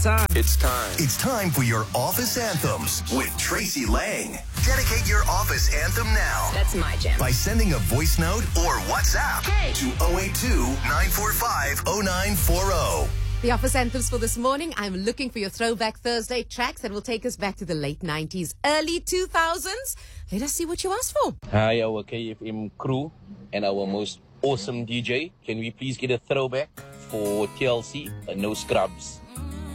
It's time. It's time for your office anthems with Tracy Lang. Dedicate your office anthem now. That's my jam. By sending a voice note or WhatsApp to 082-945-0940. The office anthems for this morning. I'm looking for your Throwback Thursday tracks that will take us back to the late 90s, early 2000s. Let us see what you asked for. Hi, our KFM crew and our most awesome DJ. Can we please get a throwback for TLC, No Scrubs?